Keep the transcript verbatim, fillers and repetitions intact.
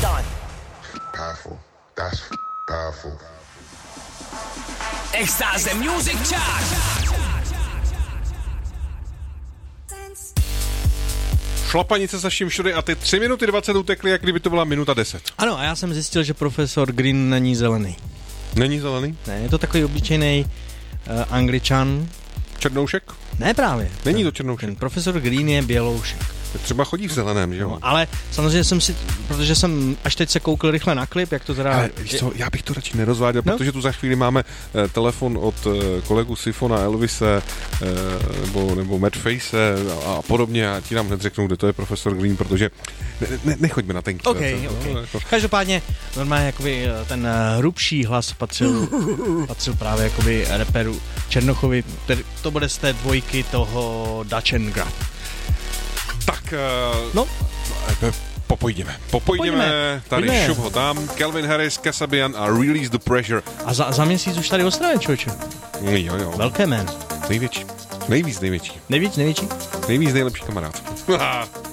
done. Powerful. That's powerful. Extase Music Chart. Šlapanice za vším všude a ty tři minuty dvacet utekly, jak kdyby to byla minuta deset. Ano, a já jsem zjistil, že profesor Green není zelený. Není zelený? Ne, je to takový obyčejný uh, Angličan. Černoušek? Ne právě. Není ten, to černoušek. Ten profesor Green je běloušek. Třeba chodí v zeleném, že jo? No, ale samozřejmě jsem si, protože jsem až teď se koukl rychle na klip, jak to teda... Ale víš co, já bych to radši nerozváděl, no? Protože tu za chvíli máme eh, telefon od eh, kolegu Sifona, Elvise, eh, nebo, nebo Madface a, a podobně a ti nám hned řeknou, kde to je profesor Green, protože ne, ne, nechoďme na ten klip. Okay, okay. No, jako... Každopádně normálně jakoby ten hrubší hlas patřil, patřil právě jakoby reperu Černochovi, který, to bude z té dvojky toho Dutch and Grab. Tak, uh, no, popojdeme. Popojdeme, tady šup ho tam, Calvin Harris, Kasabian a Release the Pressure. A za, za měsíc už tady Ostravě, člověče. Jo, jo. Velké jméno. Největší. Nejvíc největší. Nejvíc největší? Nejvíc nejlepší kamarád.